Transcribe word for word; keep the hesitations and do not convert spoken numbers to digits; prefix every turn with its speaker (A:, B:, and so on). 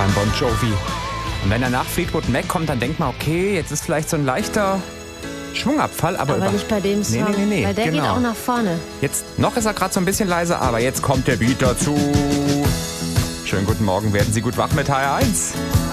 A: beim Bon Jovi. Und wenn er nach Fleetwood Mac kommt, dann denkt man, okay, jetzt ist vielleicht so ein leichter Schwungabfall. Aber,
B: aber
A: über...
B: nicht bei dem Song,
A: nee, nee, nee, nee.
B: weil der
A: genau.
B: geht auch nach vorne.
A: Jetzt, noch ist er gerade so ein bisschen leiser, aber jetzt kommt der Beat dazu. Schönen guten Morgen, werden Sie gut wach mit H R eins.